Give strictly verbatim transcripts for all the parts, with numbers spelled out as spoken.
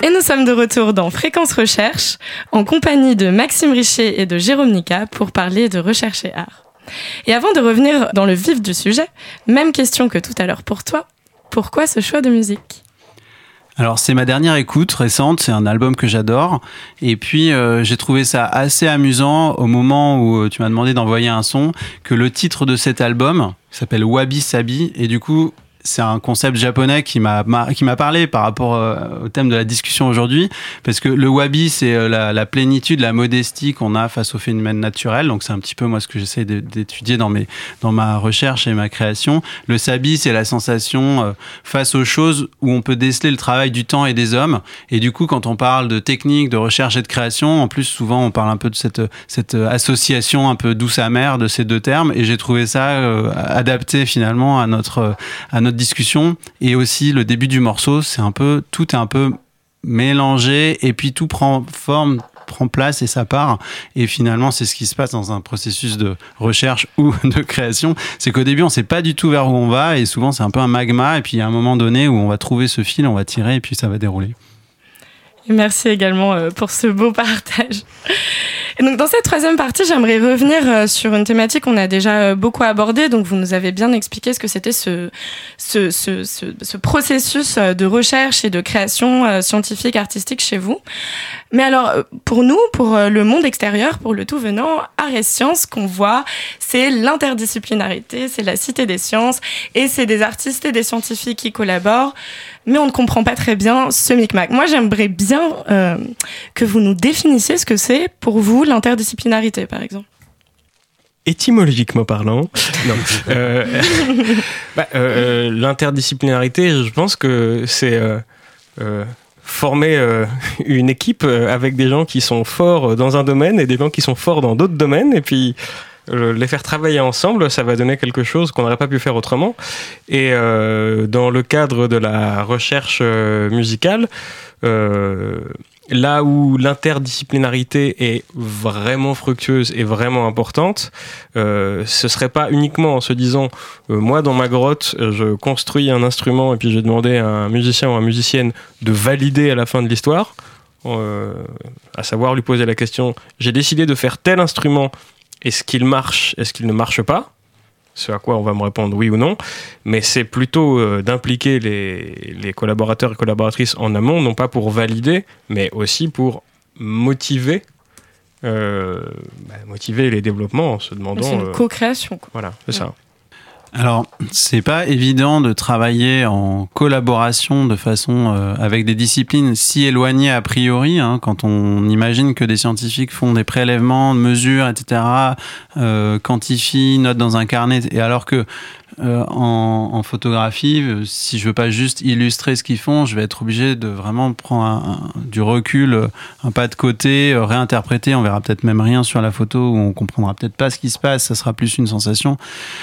Et nous sommes de retour dans Fréquence Recherche, en compagnie de Maxime Richer et de Jérôme Nica pour parler de recherche et art. Et avant de revenir dans le vif du sujet, même question que tout à l'heure pour toi, pourquoi ce choix de musique ? Alors c'est ma dernière écoute récente, c'est un album que j'adore et puis euh, j'ai trouvé ça assez amusant au moment où tu m'as demandé d'envoyer un son que le titre de cet album s'appelle Wabi Sabi et du coup c'est un concept japonais qui m'a qui m'a parlé par rapport euh, au thème de la discussion aujourd'hui parce que le wabi c'est euh, la, la plénitude, la modestie qu'on a face au phénomène naturel, donc c'est un petit peu moi ce que j'essaie de, d'étudier dans mes dans ma recherche et ma création. Le sabi c'est la sensation euh, face aux choses où on peut déceler le travail du temps et des hommes et du coup quand on parle de technique, de recherche et de création, en plus souvent on parle un peu de cette cette association un peu douce amère de ces deux termes et j'ai trouvé ça euh, adapté finalement à notre à notre discussion et aussi le début du morceau, c'est un peu, tout est un peu mélangé et puis tout prend forme, prend place et ça part et finalement c'est ce qui se passe dans un processus de recherche ou de création, c'est qu'au début on sait pas du tout vers où on va et souvent c'est un peu un magma et puis il y a un moment donné où on va trouver ce fil, on va tirer et puis ça va dérouler. Et merci également pour ce beau partage. Et donc dans cette troisième partie, j'aimerais revenir sur une thématique qu'on a déjà beaucoup abordée. Donc vous nous avez bien expliqué ce que c'était ce, ce, ce, ce, ce processus de recherche et de création scientifique, artistique chez vous. Mais alors pour nous, pour le monde extérieur, pour le tout venant, art et sciences, qu'on voit, c'est l'interdisciplinarité, c'est la cité des sciences et c'est des artistes et des scientifiques qui collaborent. Mais on ne comprend pas très bien ce micmac. Moi, j'aimerais bien euh, que vous nous définissiez ce que c'est pour vous l'interdisciplinarité, par exemple. Étymologiquement parlant, non. euh, bah, euh, l'interdisciplinarité, je pense que c'est euh, euh, former euh, une équipe avec des gens qui sont forts dans un domaine et des gens qui sont forts dans d'autres domaines, et puis les faire travailler ensemble, ça va donner quelque chose qu'on n'aurait pas pu faire autrement. Et euh, dans le cadre de la recherche euh, musicale, euh, là où l'interdisciplinarité est vraiment fructueuse et vraiment importante, euh, ce serait pas uniquement en se disant euh, moi dans ma grotte je construis un instrument et puis je vais demander à un musicien ou à une musicienne de valider à la fin de l'histoire, euh, à savoir lui poser la question j'ai décidé de faire tel instrument, est-ce qu'il marche, est-ce qu'il ne marche pas ? Ce à quoi on va me répondre oui ou non. Mais c'est plutôt euh, d'impliquer les, les collaborateurs et collaboratrices en amont, non pas pour valider, mais aussi pour motiver, euh, bah, motiver les développements en se demandant... C'est une euh, co-création, quoi. Voilà, c'est ouais. ça. Alors, c'est pas évident de travailler en collaboration de façon euh, avec des disciplines si éloignées a priori, hein, quand on imagine que des scientifiques font des prélèvements, mesurent, et cetera, euh, quantifient, notent dans un carnet, et alors que euh, en, en photographie, si je veux pas juste illustrer ce qu'ils font, je vais être obligé de vraiment prendre un, un, du recul, un pas de côté, euh, réinterpréter. On verra peut-être même rien sur la photo, ou on comprendra peut-être pas ce qui se passe. Ça sera plus une sensation.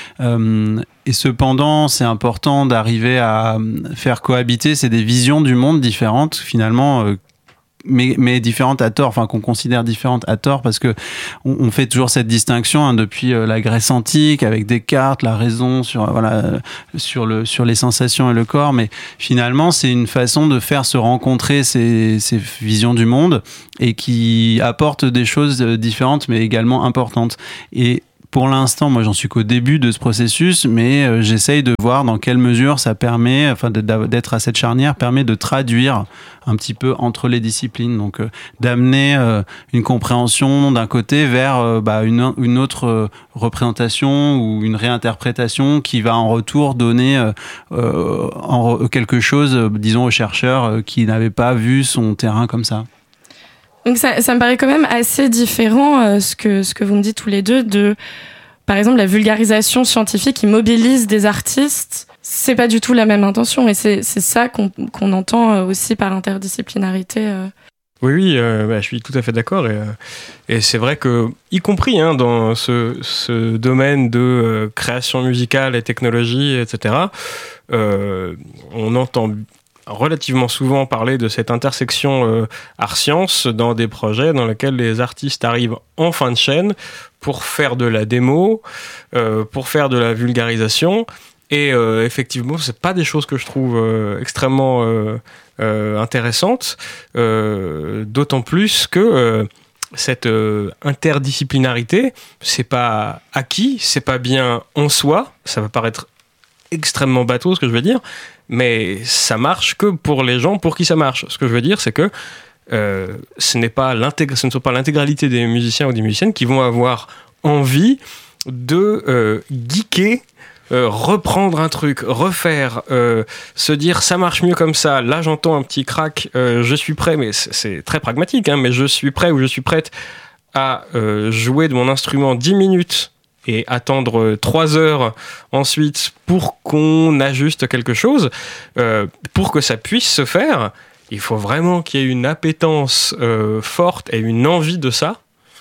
Euh, et cependant, c'est important d'arriver à faire cohabiter ces des visions du monde différentes, finalement. Euh, Mais, mais différentes à tort, enfin qu'on considère différentes à tort, parce que on, on fait toujours cette distinction hein, depuis euh, la Grèce antique avec Descartes, la raison sur voilà sur le sur les sensations et le corps, mais finalement c'est une façon de faire se rencontrer ces, ces visions du monde et qui apportent des choses différentes mais également importantes. Et pour l'instant, moi, j'en suis qu'au début de ce processus, mais euh, j'essaye de voir dans quelle mesure ça permet, enfin, d'être à cette charnière, permet de traduire un petit peu entre les disciplines, donc euh, d'amener euh, une compréhension d'un côté vers euh, bah, une, une autre euh, représentation ou une réinterprétation qui va en retour donner euh, euh, en, quelque chose, euh, disons, aux chercheurs euh, qui n'avaient pas vu son terrain comme ça. Donc ça, ça me paraît quand même assez différent euh, ce que ce que vous me dites tous les deux de, par exemple, la vulgarisation scientifique qui mobilise des artistes. C'est pas du tout la même intention et c'est c'est ça qu'on qu'on entend aussi par interdisciplinarité. Euh. Oui, oui, euh, bah, je suis tout à fait d'accord et, euh, et c'est vrai que, y compris hein, dans ce, ce domaine de euh, création musicale et technologie, et cetera, euh, on entend relativement souvent parler de cette intersection euh, art-science dans des projets dans lesquels les artistes arrivent en fin de chaîne pour faire de la démo, euh, pour faire de la vulgarisation Et euh, effectivement, c'est pas des choses que je trouve euh, extrêmement euh, euh, intéressantes, euh, d'autant plus que euh, cette euh, interdisciplinarité, c'est pas acquis, c'est pas bien en soi. Ça va paraître extrêmement bateau ce que je veux dire, mais ça marche que pour les gens pour qui ça marche. Ce que je veux dire, c'est que euh, ce n'est pas l'intég- ce ne sont pas l'intégralité des musiciens ou des musiciennes qui vont avoir envie de euh, geeker, euh, reprendre un truc, refaire, euh, se dire ça marche mieux comme ça, là j'entends un petit crack, euh, je suis prêt, mais c'est, c'est très pragmatique, hein, mais je suis prêt ou je suis prête à euh, jouer de mon instrument dix minutes et attendre trois heures ensuite pour qu'on ajuste quelque chose, euh, pour que ça puisse se faire, il faut vraiment qu'il y ait une appétence euh, forte et une envie de ça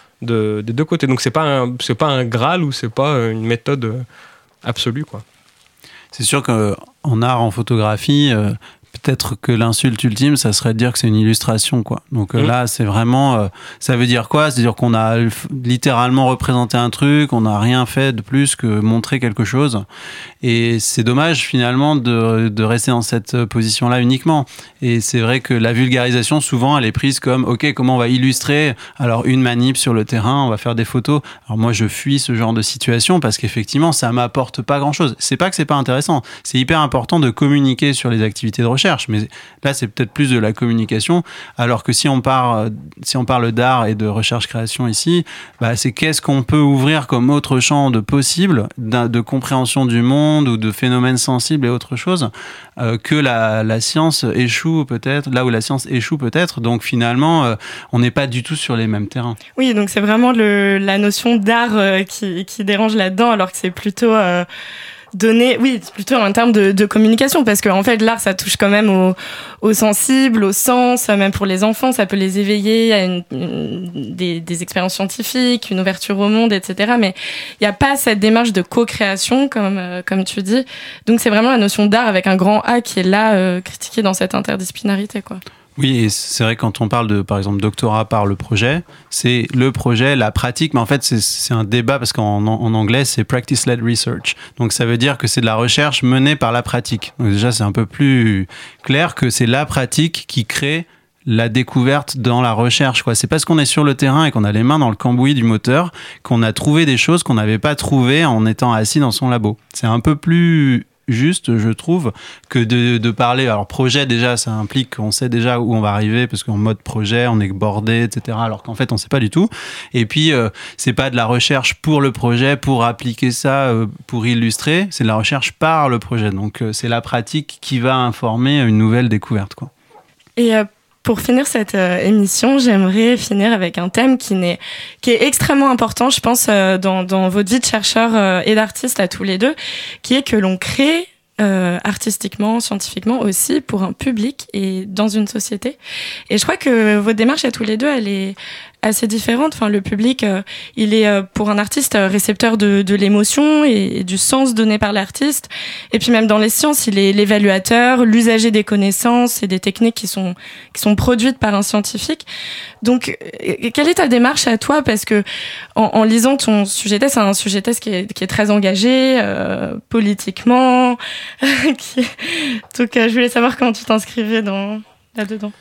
de, des deux côtés. Donc c'est pas un, c'est pas un Graal ou c'est pas une méthode absolue, quoi. C'est sûr qu'en art, en photographie, euh, peut-être que l'insulte ultime, ça serait de dire que c'est une illustration, quoi. Donc euh, mmh. là, c'est vraiment... Euh, ça veut dire quoi ? C'est-à-dire qu'on a littéralement représenté un truc, on n'a rien fait de plus que montrer quelque chose. Et c'est dommage, finalement, de, de rester dans cette position-là uniquement. Et c'est vrai que la vulgarisation, souvent, elle est prise comme, OK, comment on va illustrer ? Alors, une manip sur le terrain, on va faire des photos. Alors moi, je fuis ce genre de situation parce qu'effectivement, ça m'apporte pas grand-chose. C'est pas que c'est pas intéressant. C'est hyper important de communiquer sur les activités de recherche. Mais là, c'est peut-être plus de la communication. Alors que si on parle, si on parle d'art et de recherche-création ici, bah, c'est qu'est-ce qu'on peut ouvrir comme autre champ de possible, de compréhension du monde ou de phénomènes sensibles et autre chose, euh, que la, la science échoue peut-être, là où la science échoue peut-être. Donc finalement, euh, on n'est pas du tout sur les mêmes terrains. Oui, donc c'est vraiment le, la notion d'art euh, qui, qui dérange là-dedans, alors que c'est plutôt... Euh donner, oui, plutôt en termes de, de communication, parce qu'en fait, l'art, ça touche quand même au, au sensible, au sens, même pour les enfants, ça peut les éveiller à une, une, des, des expériences scientifiques, une ouverture au monde, et cetera. Mais il n'y a pas cette démarche de co-création, comme, euh, comme tu dis. Donc, c'est vraiment la notion d'art avec un grand A qui est là, euh, critiquée dans cette interdisciplinarité, quoi. Oui, et c'est vrai, quand on parle de, par exemple, doctorat par le projet, c'est le projet, la pratique, mais en fait, c'est, c'est un débat parce qu'en en anglais, c'est practice-led research. Donc, ça veut dire que c'est de la recherche menée par la pratique. Donc, déjà, c'est un peu plus clair que c'est la pratique qui crée la découverte dans la recherche, quoi. C'est parce qu'on est sur le terrain et qu'on a les mains dans le cambouis du moteur qu'on a trouvé des choses qu'on n'avait pas trouvées en étant assis dans son labo. C'est un peu plus juste, je trouve, que de, de parler. Alors, projet, déjà, ça implique qu'on sait déjà où on va arriver, parce qu'en mode projet, on est bordé, et cetera, alors qu'en fait, on ne sait pas du tout. Et puis, euh, c'est pas de la recherche pour le projet, pour appliquer ça, euh, pour illustrer, c'est de la recherche par le projet. Donc, euh, c'est la pratique qui va informer une nouvelle découverte, quoi. Et euh, pour finir cette euh, émission, j'aimerais finir avec un thème qui, n'est, qui est extrêmement important, je pense, euh, dans, dans votre vie de chercheur euh, et d'artiste à tous les deux, qui est que l'on crée euh, artistiquement, scientifiquement aussi pour un public et dans une société. Et je crois que votre démarche à tous les deux, elle est assez différente. Enfin, le public, euh, il est euh, pour un artiste euh, récepteur de, de l'émotion et, et du sens donné par l'artiste. Et puis même dans les sciences, il est l'évaluateur, l'usager des connaissances et des techniques qui sont qui sont produites par un scientifique. Donc, euh, quelle est ta démarche à toi ? Parce que en, en lisant ton sujet thèse, c'est un sujet thèse qui est qui est très engagé euh, politiquement. qui... Donc, euh, je voulais savoir comment tu t'inscrivais dans là-dedans.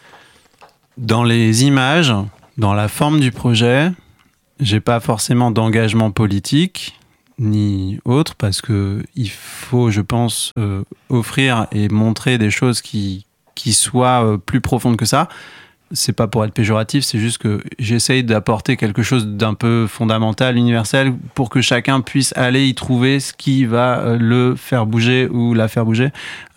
Dans les images, dans la forme du projet, j'ai pas forcément d'engagement politique ni autre, parce que il faut, je pense, euh, offrir et montrer des choses qui qui soient euh, plus profondes que ça. C'est pas pour être péjoratif, c'est juste que j'essaye d'apporter quelque chose d'un peu fondamental, universel, pour que chacun puisse aller y trouver ce qui va le faire bouger ou la faire bouger,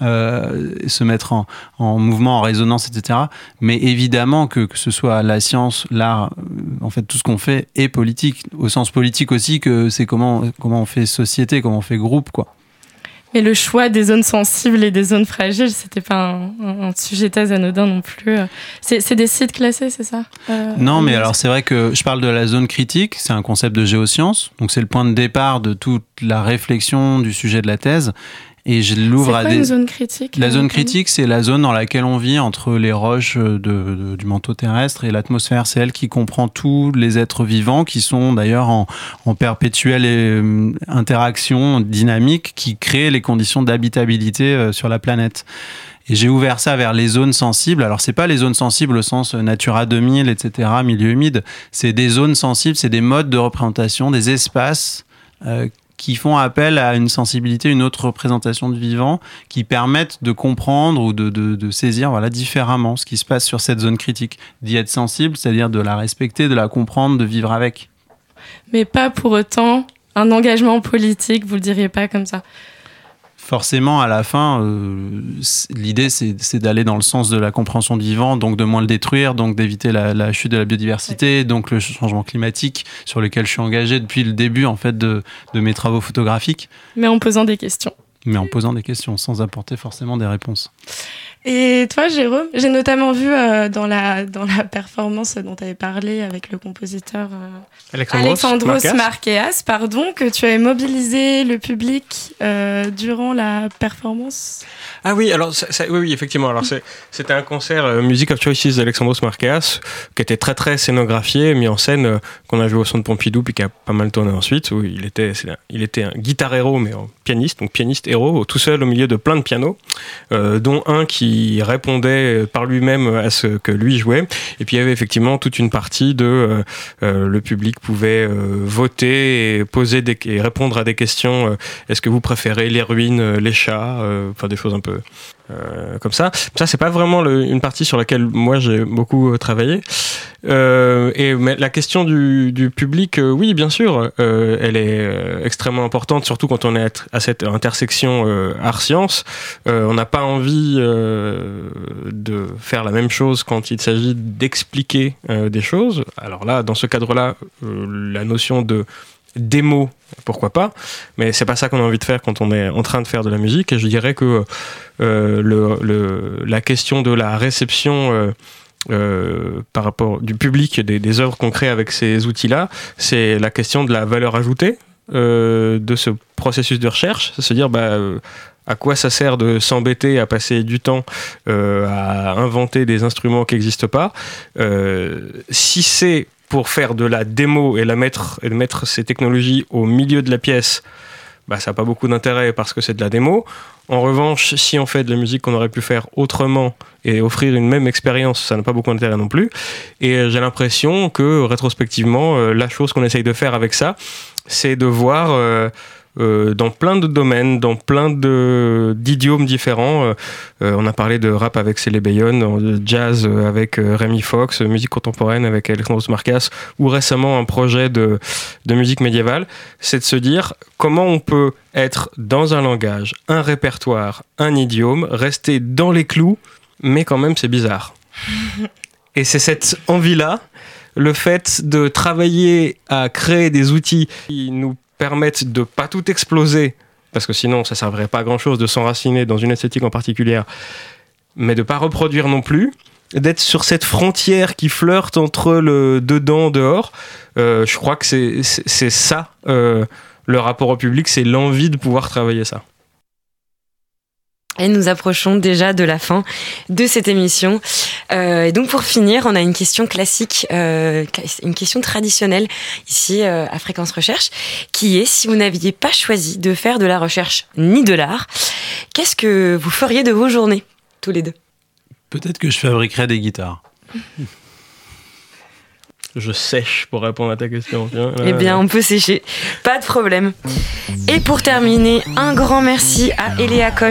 euh, se mettre en, en mouvement, en résonance, et cetera. Mais évidemment que, que ce soit la science, l'art, en fait, tout ce qu'on fait est politique. Au sens politique aussi, que c'est comment, comment on fait société, comment on fait groupe, quoi. Mais le choix des zones sensibles et des zones fragiles, c'était pas un, un sujet thèse anodin non plus. C'est, c'est des sites classés, c'est ça ? euh, Non, mais alors c'est vrai que je parle de la zone critique, c'est un concept de géosciences, donc c'est le point de départ de toute la réflexion du sujet de la thèse. Et je l'ouvre c'est à quoi des. Une zone critique. La zone critique, c'est la zone dans laquelle on vit entre les roches de, de, du manteau terrestre et l'atmosphère. C'est elle qui comprend tous les êtres vivants qui sont d'ailleurs en, en perpétuelle euh, interaction dynamique qui crée les conditions d'habitabilité euh, sur la planète. Et j'ai ouvert ça vers les zones sensibles. Alors, c'est pas les zones sensibles au sens Natura deux mille, et cetera, milieu humide. C'est des zones sensibles, c'est des modes de représentation, des espaces euh, qui font appel à une sensibilité, une autre représentation de vivant, qui permettent de comprendre ou de, de, de saisir voilà, différemment ce qui se passe sur cette zone critique. D'y être sensible, c'est-à-dire de la respecter, de la comprendre, de vivre avec. Mais pas pour autant un engagement politique, vous le diriez pas comme ça? Forcément, à la fin, euh, l'idée, c'est, c'est d'aller dans le sens de la compréhension du vivant, donc de moins le détruire, donc d'éviter la, la chute de la biodiversité, ouais. donc le changement climatique sur lequel je suis engagé depuis le début en fait, de, de mes travaux photographiques. Mais en posant des questions. Mais en posant des questions, sans apporter forcément des réponses. Et toi, Jérôme, j'ai notamment vu euh, dans, la, dans la performance dont tu avais parlé avec le compositeur euh, Alexandros, Alexandros Marqueas, pardon, que tu avais mobilisé le public euh, durant la performance. Ah oui, alors ça, ça, oui, oui, effectivement. Alors c'est, c'était un concert euh, Music of Choices d'Alexandros Marqueas qui était très très scénographié, mis en scène, euh, qu'on a joué au Centre Pompidou puis qui a pas mal tourné ensuite. Où il était, c'est, il était un guitar héros mais en pianiste, donc pianiste héros, tout seul au milieu de plein de pianos, euh, dont un qui répondait par lui-même à ce que lui jouait. Et puis il y avait effectivement toute une partie de euh, euh, le public pouvait euh, voter et poser des, et répondre à des questions. Euh, est-ce que vous préférez les ruines, les chats, euh, enfin des choses un peu euh, comme ça. Ça c'est pas vraiment le, une partie sur laquelle moi j'ai beaucoup travaillé. Euh, et mais la question du, du public, euh, oui bien sûr, euh, elle est euh, extrêmement importante, surtout quand on est à cette intersection euh, art-science. Euh, on n'a pas envie euh, de faire la même chose quand il s'agit d'expliquer euh, des choses. Alors là, dans ce cadre-là, euh, la notion de démo, pourquoi pas, mais c'est pas ça qu'on a envie de faire quand on est en train de faire de la musique. Et je dirais que euh, le, le, la question de la réception euh, euh, par rapport du public des, des œuvres qu'on crée avec ces outils-là, c'est la question de la valeur ajoutée euh, de ce processus de recherche, c'est se dire bah euh, à quoi ça sert de s'embêter à passer du temps euh, à inventer des instruments qui n'existent pas, euh, si c'est pour faire de la démo et, la mettre, et mettre ces technologies au milieu de la pièce, bah, ça n'a pas beaucoup d'intérêt parce que c'est de la démo. En revanche, si on fait de la musique qu'on aurait pu faire autrement et offrir une même expérience, ça n'a pas beaucoup d'intérêt non plus. Et j'ai l'impression que, rétrospectivement, euh, la chose qu'on essaye de faire avec ça, c'est de voir... Euh, Euh, dans plein de domaines, dans plein de, d'idiomes différents. Euh, euh, on a parlé de rap avec Célé Bayonne, de jazz avec euh, Rémi Fox, musique contemporaine avec Alexandros Marqueas, ou récemment un projet de, de musique médiévale. C'est de se dire comment on peut être dans un langage, un répertoire, un idiome, rester dans les clous, mais quand même c'est bizarre. Et c'est cette envie-là, le fait de travailler à créer des outils qui nous permettent de pas tout exploser, parce que sinon ça servirait pas à grand chose de s'enraciner dans une esthétique en particulier, mais de pas reproduire non plus, d'être sur cette frontière qui flirte entre le dedans dehors. Euh, je crois que c'est, c'est, c'est ça euh, le rapport au public, c'est l'envie de pouvoir travailler ça. Et nous approchons déjà de la fin de cette émission. Euh, et donc pour finir, on a une question classique, euh, une question traditionnelle ici euh, à Fréquence Recherche, qui est si vous n'aviez pas choisi de faire de la recherche ni de l'art, qu'est-ce que vous feriez de vos journées, tous les deux ? Peut-être que je fabriquerais des guitares. Je sèche pour répondre à ta question. Eh bien, on peut sécher, pas de problème. Et pour terminer, un grand merci à Eléa Koch